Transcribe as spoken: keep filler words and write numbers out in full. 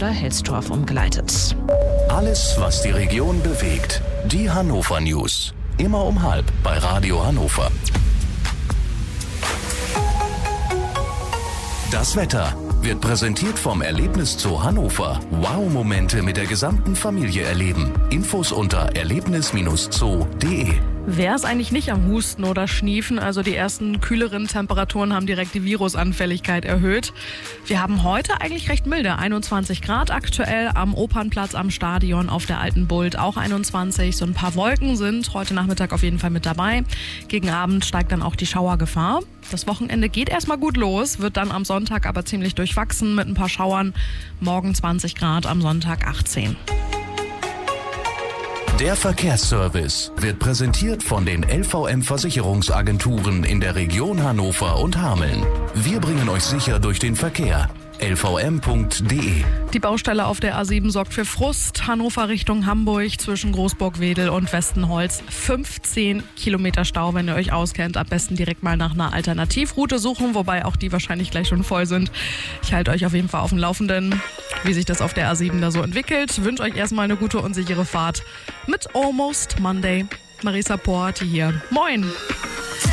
oder Helstorf umgeleitet. Alles, was die Region bewegt. Die Hannover News. Immer um halb bei Radio Hannover. Das Wetter wird präsentiert vom Erlebniszoo Hannover. Wow-Momente mit der gesamten Familie erleben. Infos unter erlebnis zoo punkt de. Wer ist eigentlich nicht am Husten oder Schniefen? Also die ersten kühleren Temperaturen haben direkt die Virusanfälligkeit erhöht. Wir haben heute eigentlich recht milde, einundzwanzig Grad aktuell am Opernplatz am Stadion auf der Alten Bult auch einundzwanzig. So ein paar Wolken sind heute Nachmittag auf jeden Fall mit dabei. Gegen Abend steigt dann auch die Schauergefahr. Das Wochenende geht erstmal gut los, wird dann am Sonntag aber ziemlich durchwachsen mit ein paar Schauern. Morgen zwanzig Grad, am Sonntag achtzehn. Der Verkehrsservice wird präsentiert von den L V M-Versicherungsagenturen in der Region Hannover und Hameln. Wir bringen euch sicher durch den Verkehr. L V M punkt de. Die Baustelle auf der A sieben sorgt für Frust. Hannover Richtung Hamburg zwischen Großburg-Wedel und Westenholz. fünfzehn Kilometer Stau, wenn ihr euch auskennt. Am besten direkt mal nach einer Alternativroute suchen, wobei auch die wahrscheinlich gleich schon voll sind. Ich halte euch auf jeden Fall auf dem Laufenden, wie sich das auf der A sieben da so entwickelt. Wünsche euch erstmal eine gute und sichere Fahrt mit Almost Monday. Marisa Porti hier. Moin!